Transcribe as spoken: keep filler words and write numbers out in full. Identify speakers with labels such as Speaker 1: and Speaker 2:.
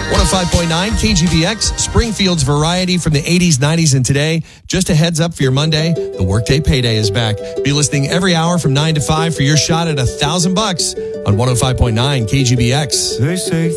Speaker 1: one oh five point nine K G B X, Springfield's variety from the eighties, nineties, and today. Just a heads up for your Monday, the Workday Payday is back. Be listening every hour from nine to five for your shot at a thousand bucks on one oh five point nine K G B X.
Speaker 2: They say